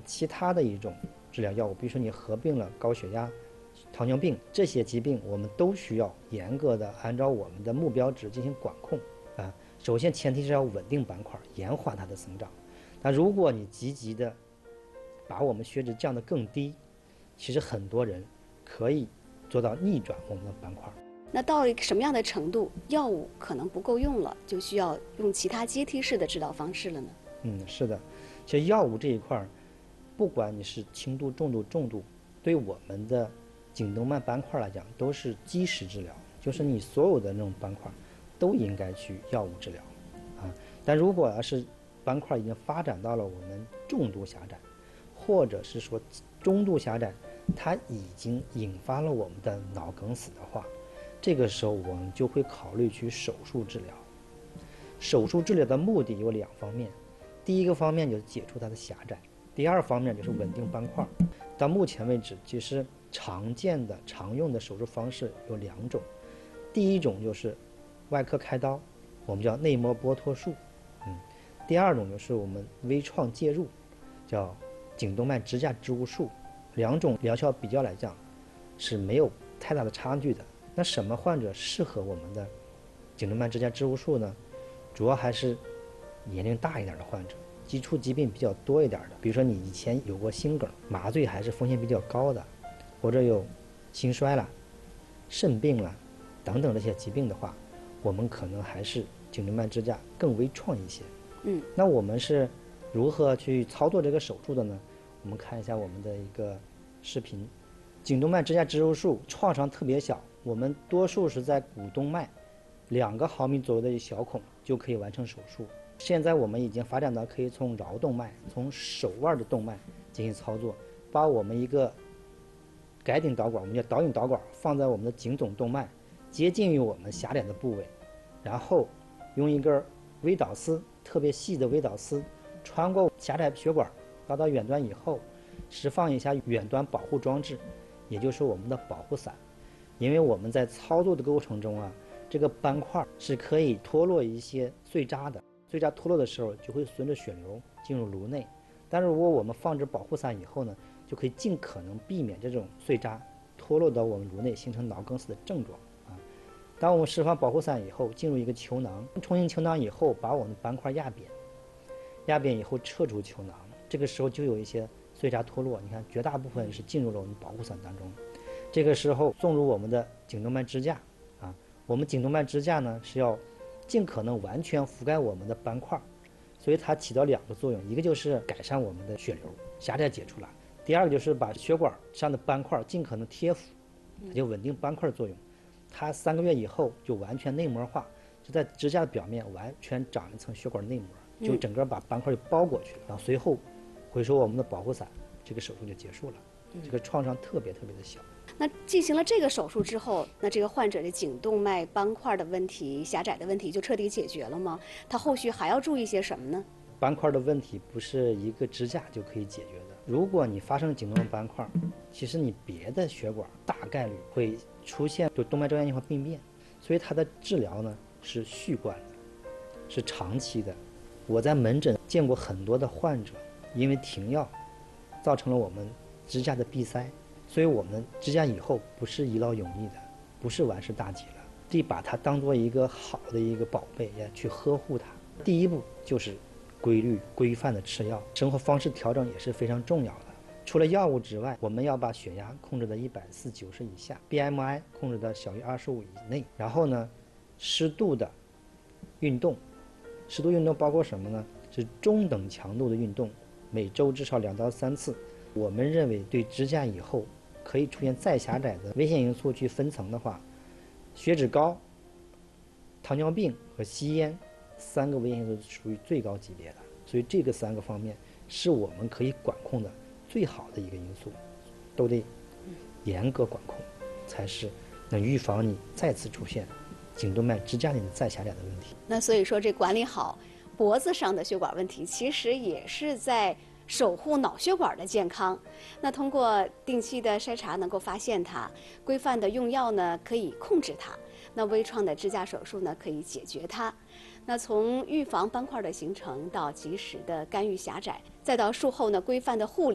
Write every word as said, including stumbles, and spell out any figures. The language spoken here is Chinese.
其他的一种治疗药物，比如说你合并了高血压、糖尿病这些疾病，我们都需要严格的按照我们的目标值进行管控啊。首先前提是要稳定斑块，延缓它的生长。但如果你积极的把我们血脂降得更低，其实很多人可以做到逆转我们的斑块。 那到了什么样的程度，药物可能不够用了，就需要用其他阶梯式的治疗方式了呢？ 嗯，是的，其实药物这一块，不管你是轻度、中度、重度，对我们的颈动脉斑块来讲都是基石治疗，就是你所有的那种斑块都应该去药物治疗啊。但如果要是斑块已经发展到了我们重度狭窄，或者是说中度狭窄，它已经引发了我们的脑梗死的话，这个时候我们就会考虑去手术治疗。手术治疗的目的有两方面，第一个方面就是解除它的狭窄，第二方面就是稳定斑块。到目前为止，其实常见的常用的手术方式有两种，第一种就是外科开刀，我们叫内膜剥脱术，嗯，第二种就是我们微创介入，叫颈动脉支架植入术。两种疗效比较来讲是没有太大的差距的。那什么患者适合我们的颈动脉支架植入术呢？主要还是年龄大一点的患者，基础疾病比较多一点的，比如说你以前有过心梗，麻醉还是风险比较高的，或者有心衰了、肾病了等等这些疾病的话，我们可能还是颈动脉支架更微创一些。 嗯， 那我们是如何去操作这个手术的呢？我们看一下我们的一个视频。颈动脉支架植入术创伤特别小，我们多数是在股动脉两个毫米左右的小孔就可以完成手术。现在我们已经发展到可以从桡动脉、从手腕的动脉进行操作，把我们一个改顶导管，我们叫导引导管，放在我们的颈总动脉接近于我们狭窄的部位，然后用一根微导丝，特别细的微导丝穿过狭窄血管拉到远端以后，释放一下远端保护装置，也就是我们的保护伞。因为我们在操作的过程中啊，这个斑块是可以脱落一些碎渣的，碎渣脱落的时候就会随着血流进入颅内。但是如果我们放置保护伞以后呢，就可以尽可能避免这种碎渣脱落到我们颅内，形成脑梗死的症状啊。当我们释放保护伞以后，进入一个球囊，充盈球囊以后，把我们的斑块压扁，压扁以后撤出球囊，这个时候就有一些碎渣脱落，你看绝大部分是进入了我们保护伞当中。这个时候送入我们的颈动脉支架啊，我们颈动脉支架呢是要尽可能完全覆盖我们的斑块，所以它起到两个作用，一个就是改善我们的血流，狭窄解除了；第二个就是把血管上的斑块尽可能贴附，它就稳定斑块作用。它三个月以后就完全内膜化，就在支架的表面完全长一层血管内膜，就整个把斑块就包裹去了，然后随后回收我们的保护伞，这个手术就结束了。这个创伤特别特别的小。 那进行了这个手术之后，那这个患者的颈动脉斑块的问题、狭窄的问题就彻底解决了吗？他后续还要注意些什么呢？ 斑块的问题不是一个支架就可以解决的。如果你发生颈动脉斑块，其实你别的血管大概率会出现就动脉粥样硬化病变，所以它的治疗呢是续贯的，是长期的。我在门诊见过很多的患者，因为停药，造成了我们支架的闭塞。所以我们支架以后不是一劳永逸的，不是完事大吉了，得把它当做一个好的一个宝贝，也去呵护它。第一步就是规律规范的吃药，生活方式调整也是非常重要的。除了药物之外，我们要把血压控制在一百四九十以下， B M I 控制在小于二十五以内，然后呢适度的运动。适度运动包括什么呢？是中等强度的运动，每周至少两到三次。我们认为对支架以后可以出现再狭窄的危险因素去分层的话，血脂高、糖尿病和吸烟三个危险因素属于最高级别的，所以这个三个方面是我们可以管控的最好的一个因素，都得严格管控，才是能预防你再次出现颈动脉支架内的再狭窄的问题。 那所以说，这管理好脖子上的血管问题，其实也是在守护脑血管的健康。那通过定期的筛查能够发现它，规范的用药呢可以控制它，那微创的支架手术呢可以解决它。那从预防斑块的形成到及时的干预狭窄，再到术后呢规范的护理。